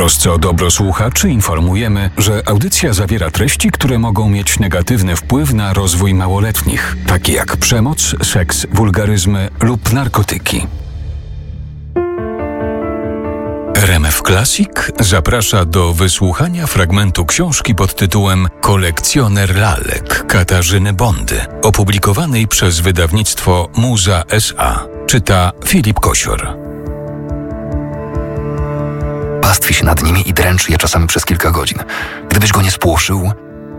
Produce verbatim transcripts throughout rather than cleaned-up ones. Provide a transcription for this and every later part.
trosce o dobro słuchaczy informujemy, że audycja zawiera treści, które mogą mieć negatywny wpływ na rozwój małoletnich, takie jak przemoc, seks, wulgaryzmy lub narkotyki. R M F Classic zaprasza do wysłuchania fragmentu książki pod tytułem Kolekcjoner lalek Katarzyny Bondy, opublikowanej przez wydawnictwo Muza S A. Czyta Filip Kosior. Pastwi się nad nimi i dręczy je czasami przez kilka godzin. Gdybyś go nie spłoszył,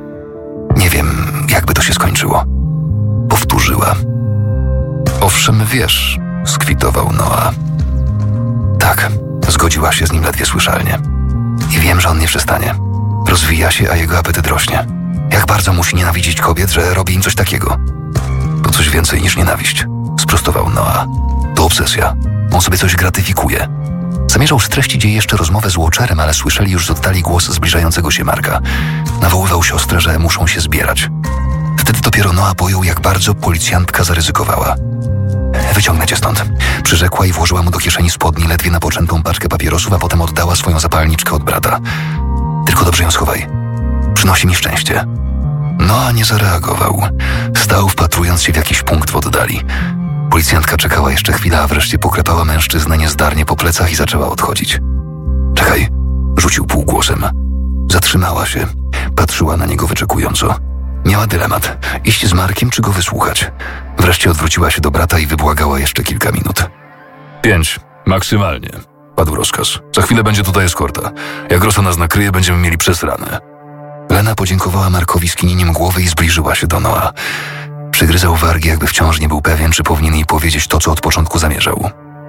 nie wiem, jakby to się skończyło. Powtórzyła. Owszem, wiesz, skwitował Noa. Tak, zgodziła się z nim ledwie słyszalnie. I wiem, że on nie przestanie. Rozwija się, a jego apetyt rośnie. Jak bardzo musi nienawidzić kobiet, że robi im coś takiego. To coś więcej niż nienawiść, sprostował Noa. To obsesja. On sobie coś gratyfikuje. Zamierzał streścić jej jeszcze rozmowę z Watcherem, ale słyszeli już z oddali głos zbliżającego się Marka. Nawoływał siostrę, że muszą się zbierać. Wtedy dopiero Noa pojął, jak bardzo policjantka zaryzykowała. Wyciągnę cię stąd, przyrzekła i włożyła mu do kieszeni spodni ledwie napoczętą paczkę papierosów, a potem oddała swoją zapalniczkę od brata. Tylko dobrze ją schowaj. Przynosi mi szczęście. Noa nie zareagował. Stał, wpatrując się w jakiś punkt w oddali. Policjantka czekała jeszcze chwilę, a wreszcie poklepała mężczyznę niezdarnie po plecach i zaczęła odchodzić. Czekaj, rzucił półgłosem. Zatrzymała się. Patrzyła na niego wyczekująco. Miała dylemat, iść z Markiem czy go wysłuchać. Wreszcie odwróciła się do brata i wybłagała jeszcze kilka minut. Pięć, maksymalnie, padł rozkaz. Za chwilę będzie tutaj eskorta. Jak Rosa nas nakryje, będziemy mieli przesrane. Lena podziękowała Markowi skinieniem głowy i zbliżyła się do Noa. Przygryzał wargi, jakby wciąż nie był pewien, czy powinien jej powiedzieć to, co od początku zamierzał.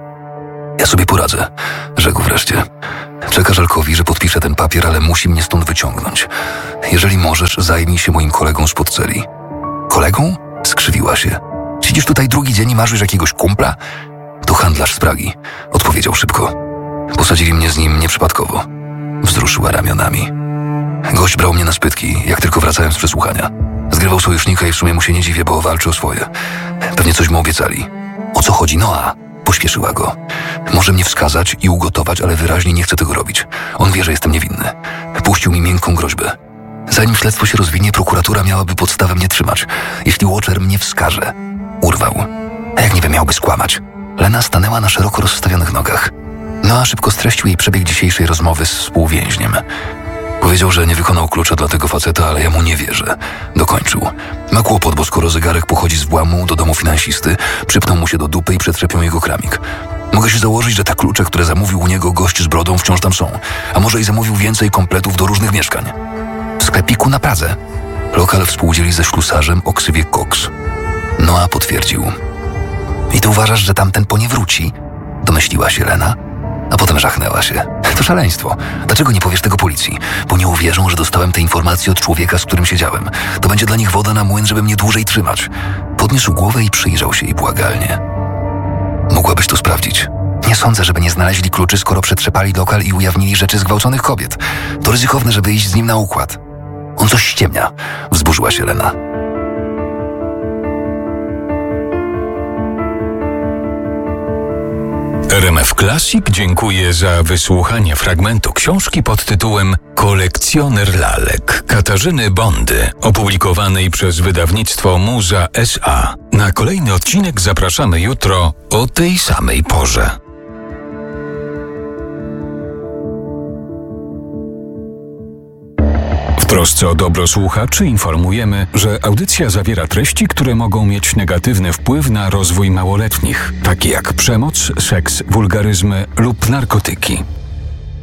Ja sobie poradzę, rzekł wreszcie. Czeka Żalkowi, że podpiszę ten papier, ale musi mnie stąd wyciągnąć. Jeżeli możesz, zajmij się moim kolegą spod celi. Kolegą? Skrzywiła się. Siedzisz tutaj drugi dzień i masz już jakiegoś kumpla? To handlarz z Pragi, odpowiedział szybko. Posadzili mnie z nim nieprzypadkowo. Wzruszyła ramionami. Gość brał mnie na spytki, jak tylko wracałem z przesłuchania. Zgrywał sojusznika i w sumie mu się nie dziwię, bo walczy o swoje. Pewnie coś mu obiecali. O co chodzi, Noa? Pośpieszyła go. Może mnie wskazać i ugotować, ale wyraźnie nie chce tego robić. On wie, że jestem niewinny. Puścił mi miękką groźbę. Zanim śledztwo się rozwinie, prokuratura miałaby podstawę mnie trzymać. Jeśli Watcher mnie wskaże, urwał. A jak niby miałby skłamać? Lena stanęła na szeroko rozstawionych nogach. Noa szybko streścił jej przebieg dzisiejszej rozmowy z współwięźniem. Powiedział, że nie wykonał klucza dla tego faceta, ale ja mu nie wierzę. Dokończył. Ma kłopot, bo skoro zegarek pochodzi z włamu do domu finansisty, przypną mu się do dupy i przetrzepią jego kramik. Mogę się założyć, że te klucze, które zamówił u niego gość z brodą, wciąż tam są. A może i zamówił więcej kompletów do różnych mieszkań. W sklepiku na Pradze. Lokal współdzieli ze ślusarzem o ksywie Cox. Noa potwierdził. I ty uważasz, że tamten po nie wróci? Domyśliła się Lena. A potem żachnęła się. To szaleństwo. Dlaczego nie powiesz tego policji? Bo nie uwierzą, że dostałem te informacje od człowieka, z którym siedziałem. To będzie dla nich woda na młyn, żeby mnie dłużej trzymać. Podniósł głowę i przyjrzał się jej błagalnie. Mogłabyś to sprawdzić. Nie sądzę, żeby nie znaleźli kluczy, skoro przetrzepali lokal i ujawnili rzeczy zgwałconych kobiet. To ryzykowne, żeby iść z nim na układ. On coś ściemnia. Wzburzyła się Lena. R M F Classic dziękuję za wysłuchanie fragmentu książki pod tytułem Kolekcjoner lalek Katarzyny Bondy, opublikowanej przez wydawnictwo Muza S A. Na kolejny odcinek zapraszamy jutro o tej samej porze. W trosce o dobro słuchaczy informujemy, że audycja zawiera treści, które mogą mieć negatywny wpływ na rozwój małoletnich, takie jak przemoc, seks, wulgaryzmy lub narkotyki.